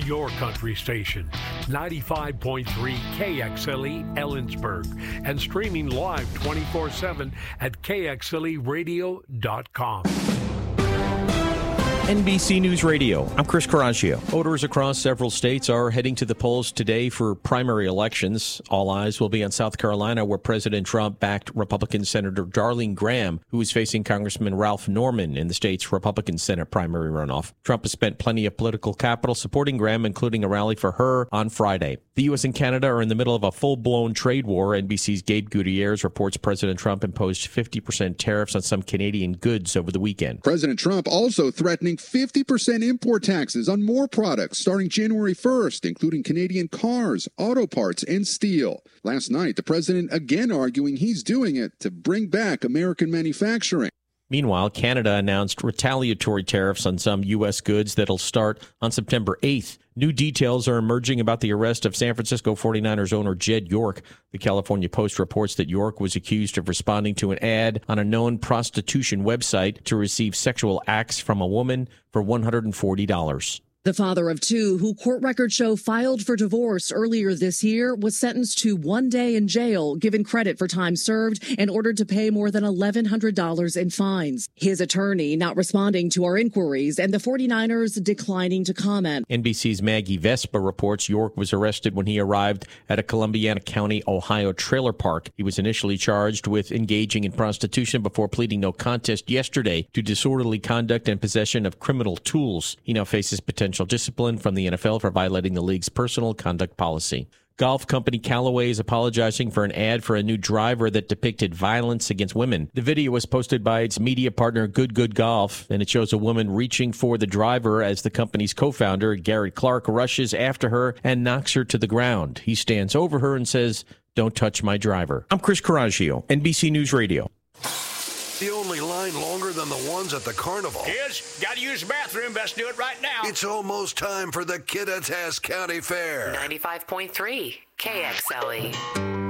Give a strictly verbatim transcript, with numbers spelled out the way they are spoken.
your country station, ninety-five point three K X L E Ellensburg, and streaming live twenty-four seven at K X L E radio dot com. N B C News Radio. I'm Chris Coraggio. Voters across several states are heading to the polls today for primary elections. All eyes will be on South Carolina, where President Trump backed Republican Senator Darlene Graham, who is facing Congressman Ralph Norman in the state's Republican Senate primary runoff. Trump has spent plenty of political capital supporting Graham, including a rally for her on Friday. The U S and Canada are in the middle of a full-blown trade war. N B C's Gabe Gutierrez reports President Trump imposed fifty percent tariffs on some Canadian goods over the weekend. President Trump also threatening fifty percent import taxes on more products starting January first, including Canadian cars, auto parts, and steel. Last night, the president again arguing he's doing it to bring back American manufacturing. Meanwhile, Canada announced retaliatory tariffs on some U S goods that'll start on September eighth. New details are emerging about the arrest of San Francisco forty-niners owner Jed York. The California Post reports that York was accused of responding to an ad on a known prostitution website to receive sexual acts from a woman for one hundred forty dollars. The father of two, who court records show filed for divorce earlier this year, was sentenced to one day in jail, given credit for time served, and ordered to pay more than eleven hundred dollars in fines. His attorney not responding to our inquiries, and the forty-niners declining to comment. N B C's Maggie Vespa reports York was arrested when he arrived at a Columbiana County, Ohio trailer park. He was initially charged with engaging in prostitution before pleading no contest yesterday to disorderly conduct and possession of criminal tools. He now faces potential discipline from the N F L for violating the league's personal conduct policy. Golf company Callaway is apologizing for an ad for a new driver that depicted violence against women. The video was posted by its media partner Good Good Golf, and it shows a woman reaching for the driver as the company's co-founder, Garrett Clark, rushes after her and knocks her to the ground. He stands over her and says, "Don't touch my driver." I'm Chris Coraggio, N B C News Radio. The only line longer than the ones at the carnival. Kids, gotta use the bathroom. Best do it right now. It's almost time for the Kittitas County Fair. ninety-five point three K X L E.